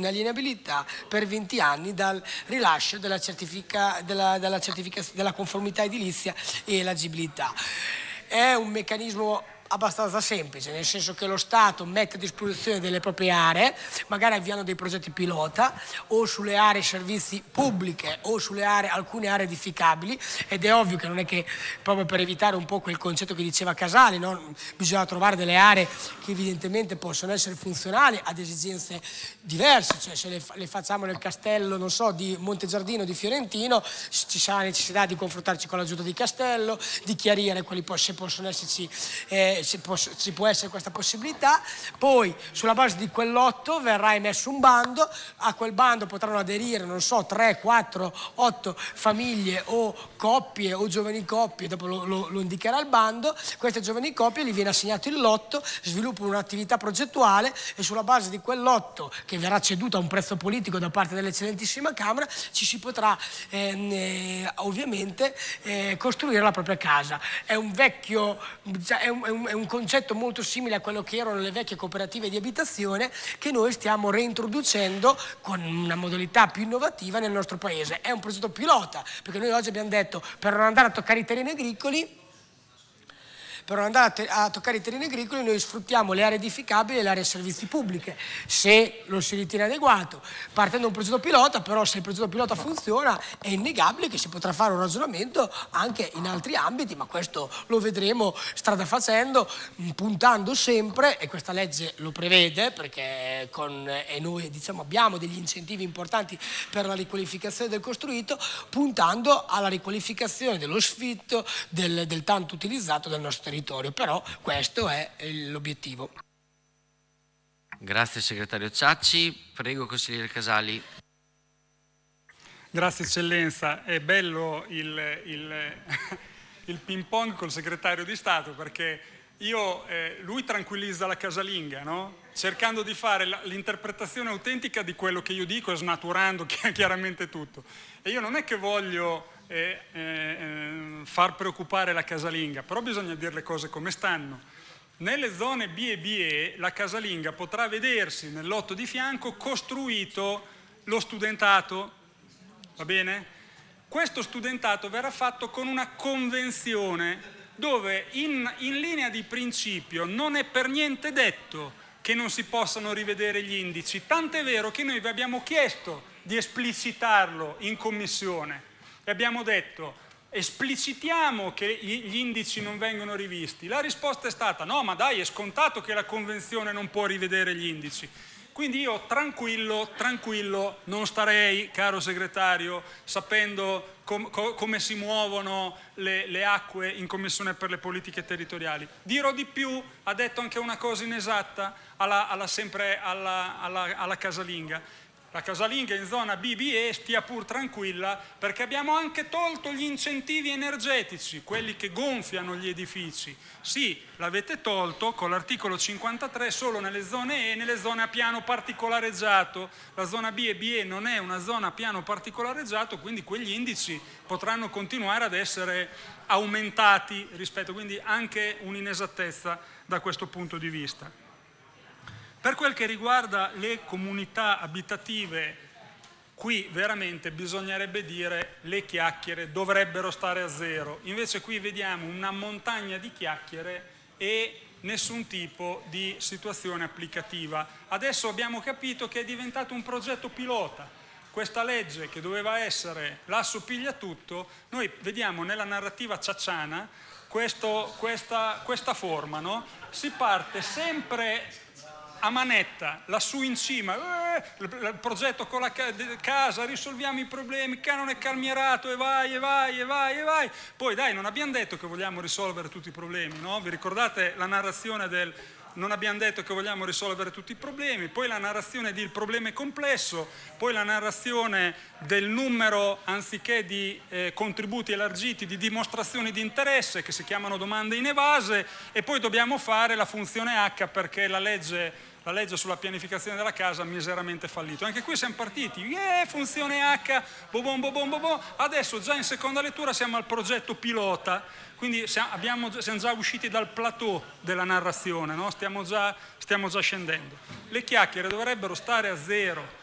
inalienabilità per 20 anni dal rilascio della della conformità edilizia e l'agibilità. È un meccanismo abbastanza semplice, nel senso che lo Stato mette a disposizione delle proprie aree, magari avviando dei progetti pilota o sulle aree servizi pubbliche o sulle alcune aree edificabili, ed è ovvio che non è che, proprio per evitare un po' quel concetto che diceva Casali, no? Bisogna trovare delle aree che evidentemente possono essere funzionali ad esigenze diverse, cioè se le facciamo nel castello, non so, di Montegiardino, di Fiorentino, ci sarà necessità di confrontarci con la giunta di castello, di chiarire se possono esserci ci può essere questa possibilità. Poi sulla base di quel lotto verrà emesso un bando, a quel bando potranno aderire, non so, 3, 4, 8 famiglie o coppie o giovani coppie, dopo lo indicherà il bando. Queste giovani coppie gli viene assegnato il lotto, sviluppano un'attività progettuale e sulla base di quel lotto, che verrà ceduto a un prezzo politico da parte dell'eccellentissima Camera, ci si potrà ovviamente costruire la propria casa. È un vecchio, è un concetto molto simile a quello che erano le vecchie cooperative di abitazione, che noi stiamo reintroducendo con una modalità più innovativa nel nostro paese. È un progetto pilota, perché noi oggi abbiamo detto, per non andare a toccare i terreni agricoli, noi sfruttiamo le aree edificabili e le aree servizi pubbliche, se lo si ritiene adeguato, partendo da un progetto pilota. Però se il progetto pilota funziona è innegabile che si potrà fare un ragionamento anche in altri ambiti, ma questo lo vedremo strada facendo, puntando sempre, e questa legge lo prevede, perché noi abbiamo degli incentivi importanti per la riqualificazione del costruito, puntando alla riqualificazione dello sfitto del tanto utilizzato del nostro territorio. Però questo è l'obiettivo. Grazie segretario Ciacci. Prego consigliere Casali. Grazie eccellenza, è bello il ping pong col segretario di Stato, perché lui tranquillizza la casalinga, no? Cercando di fare l'interpretazione autentica di quello che io dico e snaturando chiaramente tutto. E io non è che voglio far preoccupare la casalinga, però bisogna dire le cose come stanno. Nelle zone B e BE la casalinga potrà vedersi nel lotto di fianco costruito lo studentato, va bene? Questo studentato verrà fatto con una convenzione dove in linea di principio non è per niente detto che non si possano rivedere gli indici, tant'è vero che noi vi abbiamo chiesto di esplicitarlo in commissione e abbiamo detto: esplicitiamo che gli indici non vengono rivisti. La risposta è stata: no, ma dai, è scontato che la convenzione non può rivedere gli indici. Quindi io tranquillo non starei, caro segretario, sapendo come si muovono le acque in Commissione per le politiche territoriali. Dirò di più, ha detto anche una cosa inesatta sempre alla casalinga. La casalinga in zona BBE stia pur tranquilla, perché abbiamo anche tolto gli incentivi energetici, quelli che gonfiano gli edifici. Sì, l'avete tolto con l'articolo 53 solo nelle zone E e nelle zone a piano particolareggiato. La zona B e BE non è una zona a piano particolareggiato, quindi quegli indici potranno continuare ad essere aumentati rispetto, quindi anche un'inesattezza da questo punto di vista. Per quel che riguarda le comunità abitative, qui veramente bisognerebbe dire le chiacchiere dovrebbero stare a zero. Invece qui vediamo una montagna di chiacchiere e nessun tipo di situazione applicativa. Adesso abbiamo capito che è diventato un progetto pilota. Questa legge che doveva essere l'asso piglia tutto, noi vediamo nella narrativa ciacciana questa forma, no? Si parte sempre a manetta, lassù in cima, il progetto con la casa, risolviamo i problemi, canone calmierato e vai. Poi dai, non abbiamo detto che vogliamo risolvere tutti i problemi, no? Vi ricordate la narrazione del non abbiamo detto che vogliamo risolvere tutti i problemi, poi la narrazione di il problema è complesso, poi la narrazione del numero, anziché di contributi elargiti, di dimostrazioni di interesse che si chiamano domande inevase, e poi dobbiamo fare la funzione H perché la legge sulla pianificazione della casa ha miseramente fallito. Anche qui siamo partiti, funzione H, bobom. Adesso già in seconda lettura siamo al progetto pilota, quindi siamo già usciti dal plateau della narrazione, no? Stiamo già scendendo. Le chiacchiere dovrebbero stare a zero.